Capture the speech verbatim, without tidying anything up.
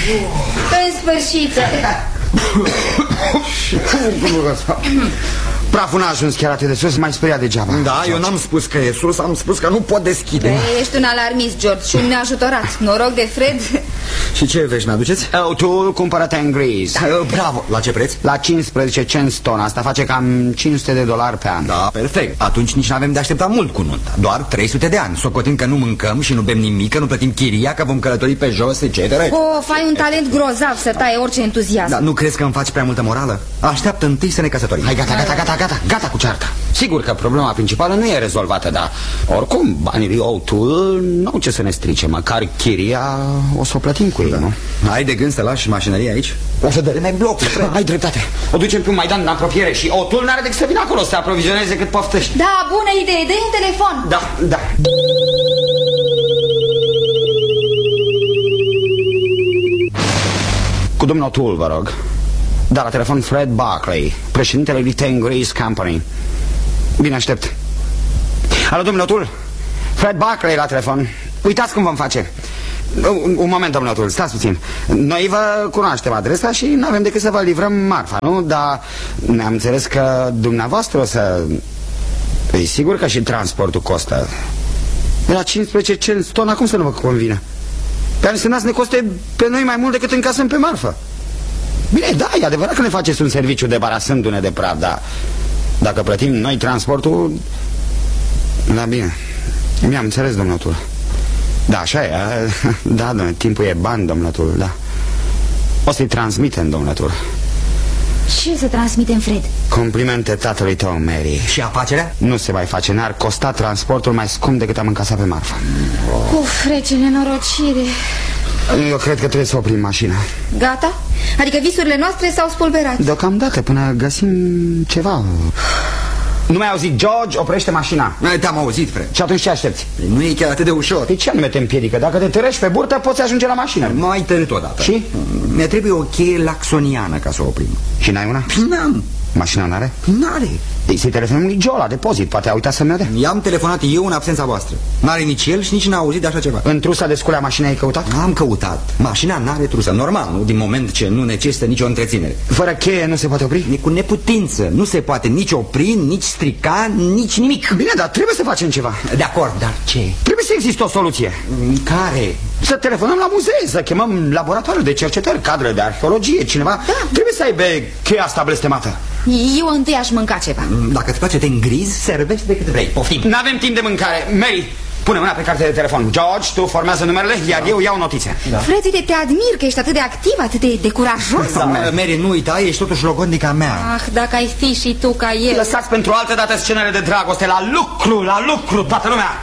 În sfârșit. Praful n-a ajuns chiar atât de sus, m-ai speriat degeaba. Da, George. Eu n-am spus că e sus, am spus că nu pot deschide. Băi, ești un alarmist, George, și un neajutorat. Noroc de Fred. Și ce vești mi-aduceți? Tu cumpără Tengriz. Bravo, la ce preț? La cincisprezece cenți tona, asta face cam cinci sute de dolari pe an. Da, perfect, atunci nici n-avem de așteptat mult cu nunta. Doar trei sute de ani, socotim că nu mâncăm și nu bem nimic, că nu plătim chiria, că vom călători pe jos, et cetera. Of, ai un talent grozav să taie orice entuziasm. Da, nu crezi că îmi faci prea multă morală? Așteaptă întâi să ne căsătorim. Hai, gata, gata, gata, gata, gata cu cearta. Sigur că problema principală nu e rezolvată, dar oricum banii lui O'Toole n-au ce să ne strice. Măcar chiria o să o plătim cu ei, da. Nu? Ai de gând să lași mașinăria aici? O să dărâme mai blocul. Ai dreptate. O ducem pe un Maidan în apropiere și O'Toole n-are decât să vină acolo să aprovizioneze cât poftești. Da, bună idee, dă-i un telefon. Da, da. Cu domnul O'Toole, vă rog. Da, la telefon Fred Barclay, președintele lui Tengriz Company. Bine, aștept. Alo, domnul O'Toole? Fred Barclay la telefon. Uitați cum vom face. Un, un moment, domnul O'Toole, stați puțin. Noi vă cunoaștem adresa și nu avem decât să vă livrăm marfa, nu? Dar ne-am înțeles că dumneavoastră o să... E sigur că și transportul costă. De la cincisprezece cenți tona, cum să nu vă convine? Pe an să ne coste pe noi mai mult decât încasăm pe marfă. Bine, da, e adevărat că ne faceți un serviciu debarasându-ne de praf, dar dacă plătim noi transportul... Da, bine. Mi-am înțeles, domnul O'Toole. Da, așa e. Da, domnule, timpul e bani, domnul O'Toole, da. O să-i transmitem, domnul O'Toole. Ce să transmitem, Fred? Complimente tatălui tău, Mary. Și afacerea? Nu se mai face, n-ar costa transportul mai scump decât am încasat pe marfă. Uf, Fred, ce nenorocire. Eu cred că trebuie să oprim mașina. Gata? Adică visurile noastre s-au spulberat. Deocamdată, până găsim ceva. Nu mai auzit, George, oprește mașina. Te-am auzit, Fred. Și atunci ce aștepți? Nu e chiar atât de ușor. De ce anume te împiedică? Dacă te târăști pe burtă, poți ajunge la mașină. M-ai tărât odată. Și? Mi-a trebuie o cheie laxoniană ca să o oprim. Și n-ai una? N-am. Mașina n-are? N-are. Deci să-i telefonăm lui Joe la depozit, poate a uitat să-mi dea. I-am telefonat eu în absența voastră. N-are nici el și nici n-a auzit de așa ceva. În trusa de sculea mașinii ai căutat? Am căutat. Mașina n-are trusă, normal, nu? Din moment ce nu necesită nicio întreținere. Fără cheie nu se poate opri? E cu neputință. Nu se poate nici opri, nici strica, nici nimic. Bine, dar trebuie să facem ceva. De acord, dar ce? Trebuie să existe o soluție. Care? Să telefonăm la muzee, să chemăm laboratorul de cercetări, cadre de arheologie, cineva. Da. Trebuie să aibă cheia asta blestemată. Eu întâi aș mânca ceva. Dacă îți place Tengriz, servește de cât vrei. Poftim. N-avem timp de mâncare. Mary, pune mâna pe cartea de telefon. George, tu formează numerele, iar da. eu iau notițe. Da. Frate, te admir că ești atât de activ, atât de, de curajos. Da, Mary, nu uita, ești totuși logodnica mea. Ah, dacă ai fi și tu ca el. Lăsați pentru altă dată scenele de dragoste. La lucru, la lucru, toată lumea.